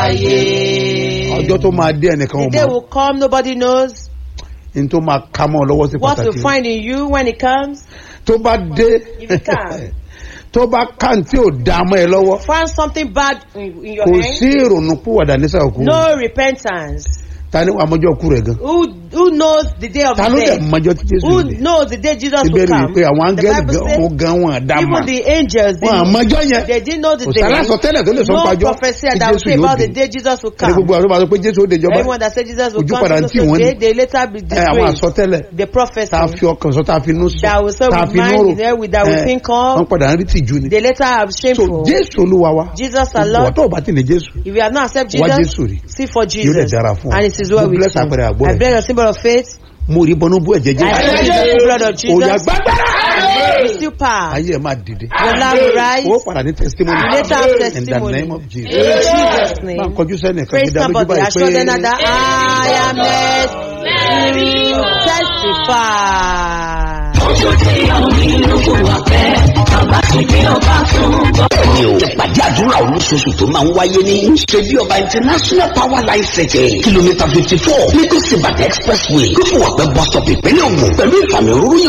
láyé. Ọjọ́ tó máa dé ẹnìkan The day will come, nobody knows ní tó máa ká mọ́ ọ lọ́wọ́ sí what to pàtàkì. find in you when it comes. Tó bá dé If it can. tó bá kàn tí ò dá mọ́ ẹ lọ́wọ́ Find something bad in your kò hand. sí ìrònú púwàdà nísà òkú. No repentance. Ta ni wàá mọ́jọ́ kú rẹ̀ gan? Who knows the day of Ta ló the dẹ̀ day? mọ́jọ́ tí Jésù Who dé? knows the day Jesus will Ìbéèrè come? yìí pé àwọn The áńgẹ́lì Bible gan wọn àdá says mà. even the angels Wọn àmọ́jọ́ yẹn. they didn't know the Kò day. sára sọ tẹ́lẹ̀ tó lè sọ No pàjọ́ prophecy tí that will Jésù say yóò about the dé. day Jesus will Ẹni come. gbogbo àwọn tó bá sọ pé Jésù ó dé jọba. Everyone that said Jesus will Ojú come, padà Jesus tí will wọ́n ní. day, they later be Àwọn disgraced. àsọtẹ́lẹ̀ The prophecy tá a fi ọkàn sọ tá a fi inú sọ that will say tá a with fi inú mind rò. in there with that will think Wọ́n of, padà ń rí tìjú ni. they later have So shameful. Jésù Olúwa wa. Jesus Ìwọ alone. tó o bá ti ní Jésù. If you have not accepted Wá Jesus, Jésù rí. see for Yóò dẹ̀ Jesus. dára fún ọ. And it is well Mo with bless you. àpẹẹrẹ àgbọ̀ I rẹ̀. bless the symbol of faith. Mo rí bọnú bú ẹ̀jẹ̀ I speak Jésù. the blood of Òyà Jesus. gbàgbára. Receive power. Ayé ẹ̀ máa dìde. Your love will rise. Ó padà ní testimony. You later have In the testimony. name of In Jesus. Jesus' Máa name. kọjú sẹ́nìkan Praise fi dá lójú somebody. báyìí Assure them pé that I am testify. Bẹ́ẹ̀ni o, ìpàdé àdúrà olóṣooṣù tó máa ń wáyé ní Ṣebí Ọba International Power Line Setting, kìlómítà 54, Lagos Ìbàdàn Expressway, Kófùwàpẹ́ bus stop ìpínlẹ̀ Ògùn, pẹ̀lú ìfàmì òróró